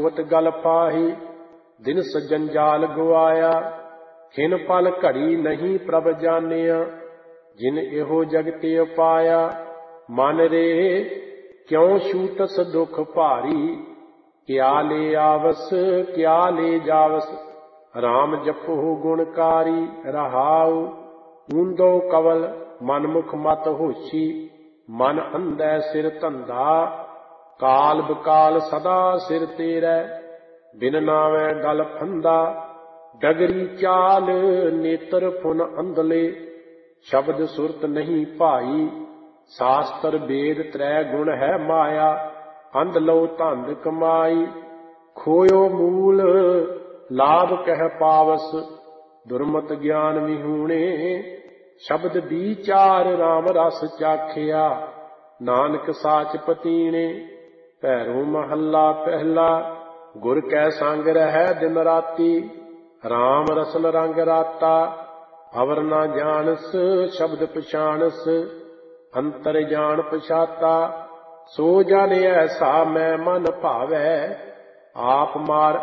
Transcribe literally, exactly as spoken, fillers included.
ਸਿਵਟ ਗਲ ਪਾਹੀ, ਦਿਨ ਸਜੰਜਾਲ ਗਵਾਇਆ। ਖਿਨ ਪਲ ਘੜੀ ਨਹੀਂ ਪ੍ਰਭ ਜਾਣਿਆ, ਜਿਨ ਇਹੋ ਜਗਤੇ ਉਪਾਇਆ। ਮਨ ਰੇ ਕਿਉਂ ਛੂਟਸ ਦੁਖ ਭਾਰੀ, ਕਿਆ ਲੈ ਆਵਸ ਕਿਆ ਲੈ ਜਾਵਸ। ਰਾਮ ਜਪੋ ਗੁਣਕਾਰੀ ਰਹਾਉ, ਊਂਦੋ ਕਵਲ ਮਨਮੁਖ ਮਤ ਹੋਛੀ। ਮਨ ਅੰਧੈ ਸਿਰ ਧੰਦਾ, ਕਾਲ ਬਕਾਲ ਸਦਾ ਸਿਰ ਤੇਰੈ। ਬਿਨ ਨਾਵੈ ਗਲ ਫੰਦਾ, ਡਗਰੀ ਚਾਲ ਨੇਤਰ ਫੁਨ ਅੰਧਲੇ। ਸ਼ਬਦ ਸੁਰਤ ਨਹੀਂ ਭਾਈ, ਸ਼ਾਸਤਰ ਵੇਦ ਤ੍ਰੈ ਗੁਣ ਹੈ ਮਾਇਆ। ਅੰਧ ਲਉ ਧੰਦ ਕਮਾਈ, ਖੋਇਓ ਮੂਲ ਲਾਭ ਕਹਿ ਪਾਵਸ। ਦੁਰਮਤ ਗਿਆਨ ਵਿਹੂਣੇ, ਸ਼ਬਦ ਵਿਚਾਰ ਰਾਮ ਰਸ ਚਾਖਿਆ। ਨਾਨਕ ਸਾਚ ਪਤੀਣੇ, ਭੈਰੋ ਮਹੱਲਾ ਪਹਿਲਾ। ਗੁਰ ਕੈ ਸੰਗ ਰਹਿ ਦਿਨ ਰਾਤੀ, ਰਾਮ ਰਸਨ ਰੰਗ ਰਾਤਾ। ਅਵਰ ਨਾ ਜਾਣਸ ਸ਼ਬਦ ਪਛਾਣਸ, ਅੰਤਰ ਜਾਣ ਪਛਾਤਾ। ਸੋ ਜਨ ਐਸਾ ਮੈਂ ਮਨ ਭਾਵੈ, ਆਪ ਮਾਰ